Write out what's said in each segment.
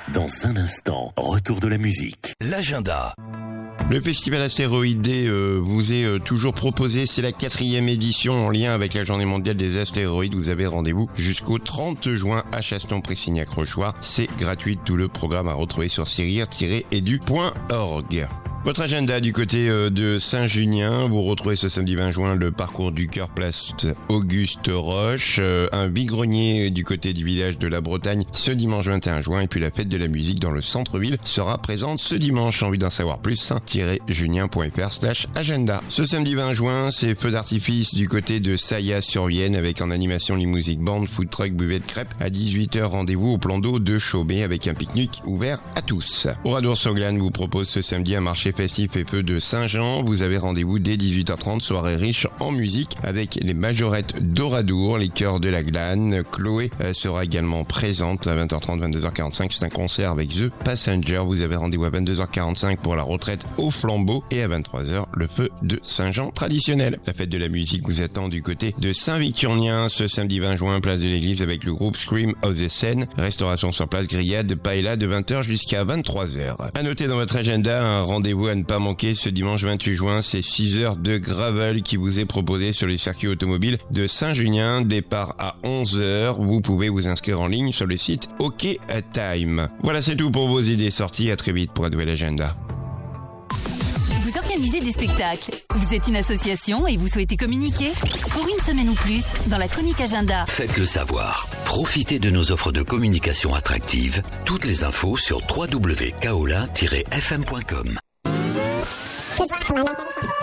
Dans un instant, retour de la musique. L'agenda. Le festival Astéroïdé vous est toujours proposé. C'est la 4e édition en lien avec la journée mondiale des astéroïdes. Vous avez rendez-vous jusqu'au 30 juin à Chassenon-Pressignac-Rochoir. C'est gratuit. Tout le programme à retrouver sur cirir-edu.org. Votre agenda du côté de Saint-Junien, vous retrouvez ce samedi 20 juin le parcours du cœur place Auguste Roche, un bigrenier du côté du village de la Bretagne ce dimanche 21 juin et puis la fête de la musique dans le centre-ville sera présente ce dimanche. Envie d'en savoir plus, junien.fr/agenda. Ce samedi 20 juin, c'est feux d'artifice du côté de Saillat-sur-Vienne avec en animation les music band, food truck, buvette crêpes. À 18h, rendez-vous au plan d'eau de Chaumet avec un pique-nique ouvert à tous. Oradour-sur-Glane vous propose ce samedi un marché festif et feu de Saint-Jean. Vous avez rendez-vous dès 18h30, soirée riche en musique avec les majorettes d'Oradour, les chœurs de la Glane. Chloé sera également présente à 20h30, 22h45. C'est un concert avec The Passenger. Vous avez rendez-vous à 22h45 pour la retraite au flambeau et à 23h, le feu de Saint-Jean traditionnel. La fête de la musique vous attend du côté de Saint-Victurnien ce samedi 20 juin, place de l'église avec le groupe Scream of the Seine. Restauration sur place, grillade, paella de 20h jusqu'à 23h. À noter dans votre agenda un rendez-vous à ne pas manquer ce dimanche 28 juin, c'est 6 heures de gravel qui vous est proposé sur le circuit automobile de Saint-Junien, départ à 11h. Vous pouvez vous inscrire en ligne sur le site OK Time. Voilà, c'est tout pour vos idées sorties. À très vite pour un nouvel agenda. Vous organisez des spectacles, vous êtes une association et vous souhaitez communiquer? Pour une semaine ou plus, dans la chronique agenda. Faites-le savoir. Profitez de nos offres de communication attractives. Toutes les infos sur www.kaolin-fm.com.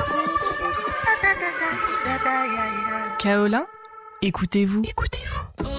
Kaolin, écoutez-vous. Écoutez-vous.